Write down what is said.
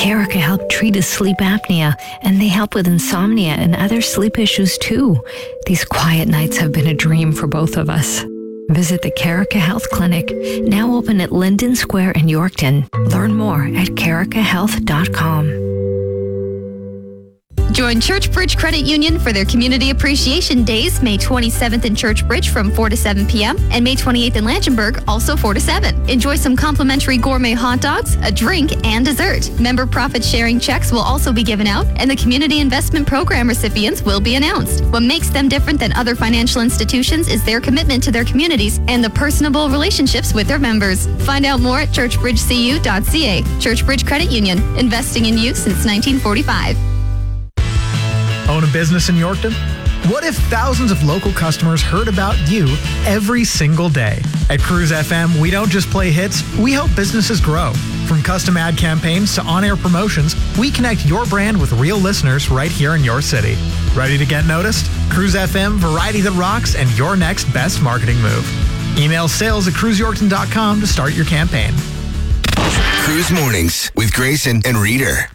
Carica help treat his sleep apnea, and they help with insomnia and other sleep issues too. These quiet nights have been a dream for both of us. Visit the Carica Health Clinic, now open at Linden Square in Yorkton. Learn more at caricahealth.com. Join Churchbridge Credit Union for their Community Appreciation Days, May 27th in Churchbridge from 4 to 7 p.m. and May 28th in Langenberg, also 4 to 7. Enjoy some complimentary gourmet hot dogs, a drink, and dessert. Member profit-sharing checks will also be given out, and the Community Investment Program recipients will be announced. What makes them different than other financial institutions is their commitment to their communities and the personable relationships with their members. Find out more at churchbridgecu.ca. Churchbridge Credit Union, investing in you since 1945. Own a business in Yorkton? What if thousands of local customers heard about you every single day? At Cruise FM, we don't just play hits, we help businesses grow. From custom ad campaigns to on-air promotions, we connect your brand with real listeners right here in your city. Ready to get noticed? Cruise FM, variety that rocks, and your next best marketing move. Email sales@cruiseyorkton.com to start your campaign. Cruise Mornings with Grayson and Reader.